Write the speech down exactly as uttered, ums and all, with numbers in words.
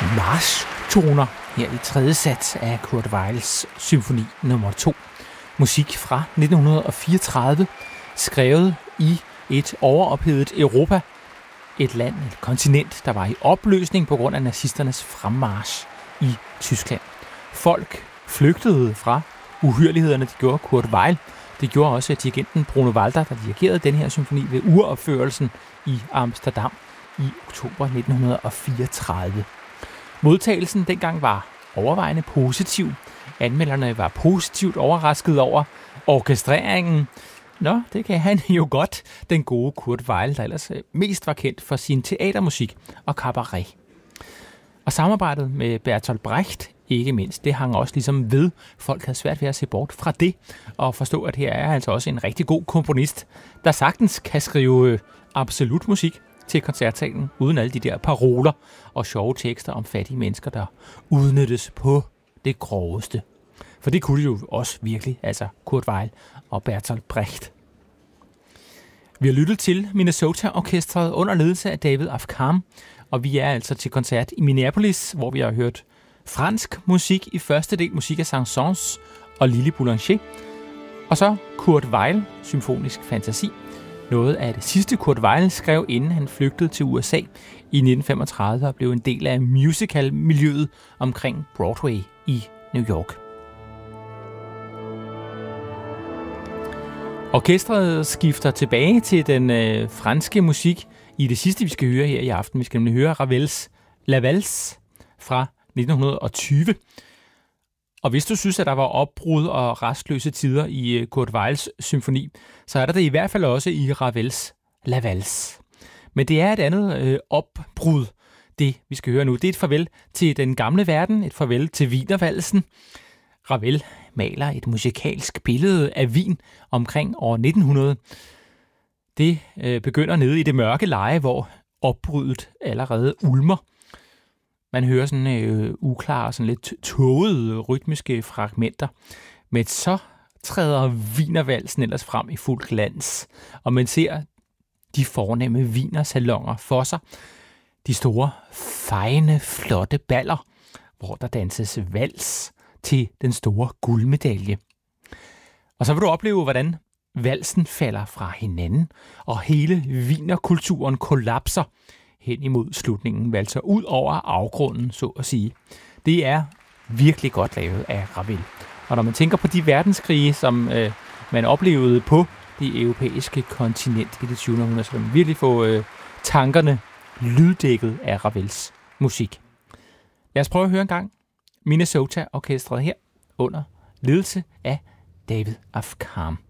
marchtoner her i tredje sats af Kurt Weils symfoni nummer to. Musik fra nitten fireogtredive, skrevet i et overophedet Europa. Et land, et kontinent, der var i opløsning på grund af nazisternes fremmarch i Tyskland. Folk flygtede fra uhyrlighederne, det gjorde Kurt Weill. Det gjorde også dirigenten Bruno Walter, der dirigerede den her symfoni ved uropførelsen i Amsterdam i oktober nitten fireogtredive. Modtagelsen dengang var overvejende positiv. Anmelderne var positivt overrasket over orkestreringen. Nå, det kan han jo godt, den gode Kurt Weill, der ellers mest var kendt for sin teatermusik og cabaret. Og samarbejdet med Bertolt Brecht, ikke mindst, det hang også ligesom ved. Folk havde svært ved at se bort fra det, og forstå, at her er altså også en rigtig god komponist, der sagtens kan skrive absolut musik til koncertsalen, uden alle de der paroler og sjove tekster om fattige mennesker, der udnyttes på det groveste. For det kunne de jo også virkelig, altså Kurt Weill og Bertolt Brecht. Vi har lyttet til Minnesota-orkestret under ledelse af David Afkham, og vi er altså til koncert i Minneapolis, hvor vi har hørt fransk musik i første del, musik af Saint-Saëns og Lili Boulanger, og så Kurt Weill, symfonisk fantasi. Noget af det sidste Kurt Weill skrev, inden han flygtede til U S A i nitten femogtredive og blev en del af musical-miljøet omkring Broadway i New York. Orkestret skifter tilbage til den øh, franske musik i det sidste, vi skal høre her i aften. Vi skal nemlig høre Ravels La Valse fra nitten tyve. Og hvis du synes, at der var opbrud og restløse tider i Kurt Weils symfoni, så er der det i hvert fald også i Ravels La Valse. Men det er et andet øh, opbrud, det vi skal høre nu. Det er et farvel til den gamle verden, et farvel til Wienervalsen. Ravel maler et musikalsk billede af Wien omkring år nitten hundrede. Det øh, begynder nede i det mørke leje, hvor opbruddet allerede ulmer. Man hører sådan øh, uklare, sådan lidt tågede rytmiske fragmenter. Men så træder Wienervalsen ellers frem i fuld glans, og man ser de fornemme wienersalonger for sig. De store, fejne, flotte baller, hvor der danses vals til den store guldmedalje. Og så vil du opleve, hvordan valsen falder fra hinanden, og hele wienerkulturen kollapser hen imod slutningen, valser ud over afgrunden, så at sige. Det er virkelig godt lavet af Ravel. Og når man tænker på de verdenskrige, som øh, man oplevede på det europæiske kontinent i det tyvende århundrede, så kan man virkelig få øh, tankerne lyddækket af Ravels musik. Lad os prøve at høre en gang Minnesota-orkestret her under ledelse af David Afkham.